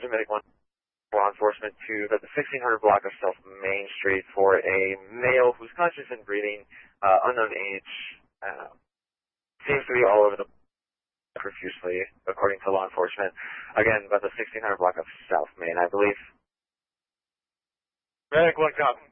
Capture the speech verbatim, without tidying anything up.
Medic one law enforcement to the sixteen hundred block of South Main Street for a male who's conscious and breathing, uh, unknown age, uh, seems to be all over the profusely, according to law enforcement. Again, about the sixteen hundred block of South Main, I believe. Medic one, copy.